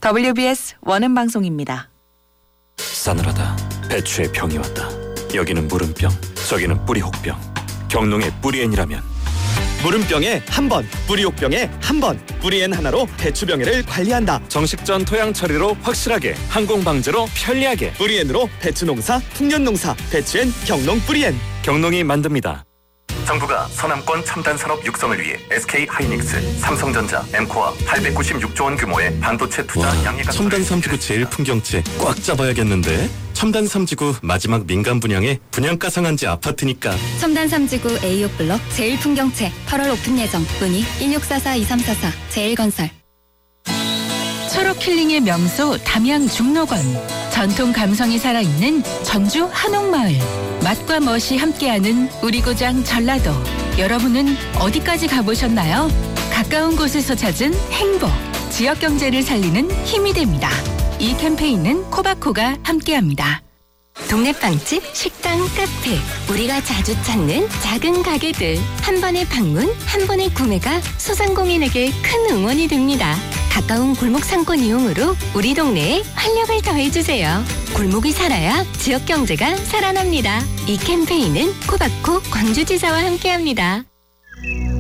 WBS 원음 방송입니다. 싸늘하다. 배추의 병이 왔다. 여기는 무름병, 저기는 뿌리혹병. 경농의 뿌리엔이라면 무름병에 한 번, 뿌리혹병에 한 번. 뿌리엔 하나로 배추병해를 관리한다. 정식전 토양 처리로 확실하게, 항공 방제로 편리하게. 뿌리엔으로 배추 농사, 풍년 농사. 배추엔 경농 뿌리엔. 경농이 만듭니다. 정부가 서남권 첨단 산업 육성을 위해 SK하이닉스, 삼성전자, 엠코와 896조 원 규모의 반도체 투자 양해가 첨단 3지구 제일 풍경채 꽉 잡아야겠는데. 첨단 3지구 마지막 민간 분양에 분양가 상한제 아파트니까. 첨단 3지구 A6 블럭 제일 풍경채 8월 오픈 예정. 문의 1644-2344 제일건설. 초록 힐링의 명소 담양 중록원. 전통 감성이 살아있는 전주 한옥마을. 맛과 멋이 함께하는 우리 고장 전라도. 여러분은 어디까지 가보셨나요? 가까운 곳에서 찾은 행복. 지역 경제를 살리는 힘이 됩니다. 이 캠페인은 코바코가 함께합니다. 동네 빵집, 식당, 카페. 우리가 자주 찾는 작은 가게들. 한 번의 방문, 한 번의 구매가 소상공인에게 큰 응원이 됩니다. 가까운 골목 상권 이용으로 우리 동네에 활력을 더해주세요. 골목이 살아야 지역 경제가 살아납니다. 이 캠페인은 코바코 광주지사와 함께합니다.